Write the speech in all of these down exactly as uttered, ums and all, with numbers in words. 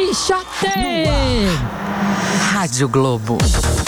Quixote! Rádio Globo.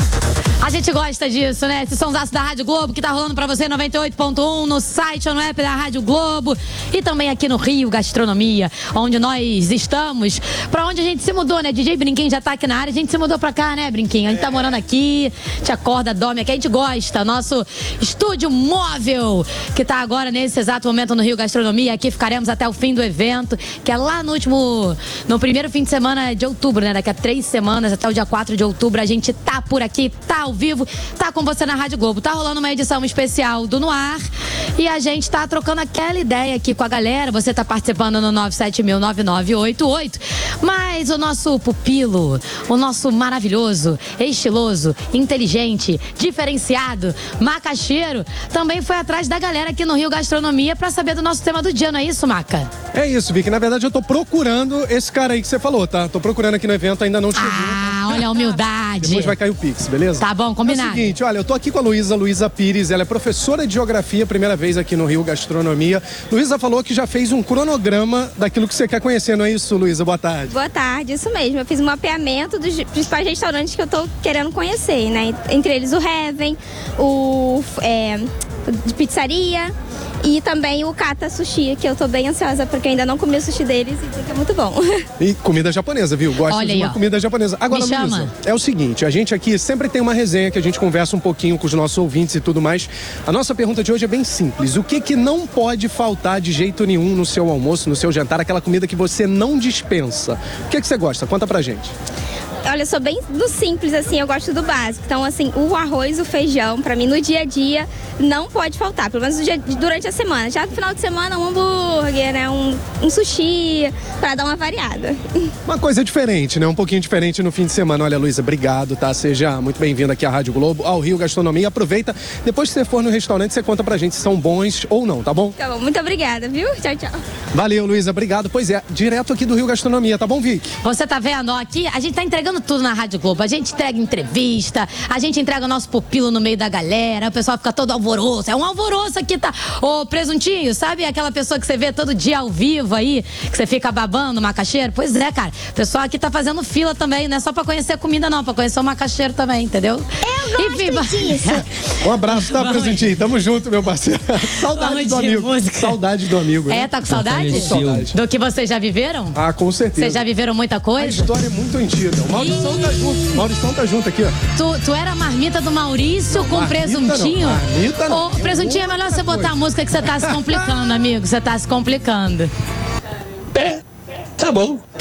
A gente gosta disso, né? Esse sonsaço da Rádio Globo que tá rolando pra você noventa e oito ponto um no site ou no app da Rádio Globo e também aqui no Rio Gastronomia, onde nós estamos, pra onde a gente se mudou, né? D J Brinquinho já tá aqui na área, a gente se mudou pra cá, né, Brinquinho? A gente tá morando aqui, te acorda, dorme aqui, a gente gosta. Nosso estúdio móvel que tá agora nesse exato momento no Rio Gastronomia, aqui ficaremos até o fim do evento, que é lá no último, no primeiro fim de semana de outubro, né? Daqui a três semanas, até o dia quatro de outubro, a gente tá por aqui, tá ao vivo, tá com você na Rádio Globo. Tá rolando uma edição especial do No Ar e a gente tá trocando aquela ideia aqui com a galera. Você tá participando no nove sete mil, nove nove oito oito. Mas o nosso pupilo, o nosso maravilhoso, estiloso, inteligente, diferenciado, macaxeiro, também foi atrás da galera aqui no Rio Gastronomia pra saber do nosso tema do dia, não é isso, Maca? É isso, Vicky. Na verdade, eu tô procurando esse cara aí que você falou, tá? Tô procurando aqui no evento, ainda não chegou. Ah, olha a humildade. Depois vai cair o Pix, beleza? Tá bom, combinado. É o seguinte, olha, eu tô aqui com a Luísa, Luísa Pires, ela é professora de geografia, primeira vez aqui no Rio Gastronomia. Luísa falou que já fez um cronograma daquilo que você quer conhecer, não é isso, Luísa? Boa tarde. Boa tarde, isso mesmo. Eu fiz um mapeamento dos principais restaurantes que eu tô querendo conhecer, né? Entre eles o Heaven, o é, de pizzaria e também o Kata Sushi, que eu tô bem ansiosa porque eu ainda não comi o sushi deles e dizem que é muito bom. E comida japonesa, viu? Gosto Olha de aí, uma ó. comida japonesa. Agora, Me chama. Luísa, é o seguinte, a gente aqui sempre tem uma resenha que a gente conversa um pouquinho com os nossos ouvintes e tudo mais. A nossa pergunta de hoje é bem simples. O que que não pode faltar de jeito nenhum no seu almoço, no seu jantar, aquela comida que você não dispensa? O que que você gosta? Conta pra gente. Olha, eu sou bem do simples, assim, eu gosto do básico. Então, assim, o arroz, o feijão, pra mim, no dia a dia, não pode faltar. Pelo menos no dia, durante a semana. Já no final de semana, um hambúrguer, né? Um, um sushi, pra dar uma variada. Uma coisa diferente, né? Um pouquinho diferente no fim de semana. Olha, Luísa, obrigado, tá? Seja muito bem-vinda aqui à Rádio Globo, ao Rio Gastronomia. Aproveita, depois que você for no restaurante, você conta pra gente se são bons ou não, tá bom? Tá bom, muito obrigada, viu? Tchau, tchau. Valeu, Luísa, obrigado. Pois é, direto aqui do Rio Gastronomia, tá bom, Vicky? Você tá vendo, ó, aqui a gente tá entregando tudo na Rádio Globo. A gente entrega entrevista, a gente entrega o nosso pupilo no meio da galera, o pessoal fica todo alvoroço. É um alvoroço aqui, tá? Ô, Presuntinho, sabe aquela pessoa que você vê todo dia ao vivo aí, que você fica babando, macaxeiro? Pois é, cara. O pessoal aqui tá fazendo fila também, não é só pra conhecer a comida, não, pra conhecer o macaxeiro também, entendeu? Eu gosto Enfim, disso. Um abraço, tá, Presuntinho? Tamo junto, meu parceiro. Saudade Vamos do de amigo. música. Saudade do amigo. né? É, tá com saudade? Saudade. Do que vocês já viveram? Ah, com certeza. Vocês já viveram muita A coisa? história é muito antiga. O Maurição tá junto. O Maurição tá junto aqui, ó. Tu, tu era a marmita do Maurício com marmita presuntinho? não, marmita não. Ô, presuntinho, é melhor você botar a música que você tá se complicando, amigo. Você tá se complicando. É, tá bom.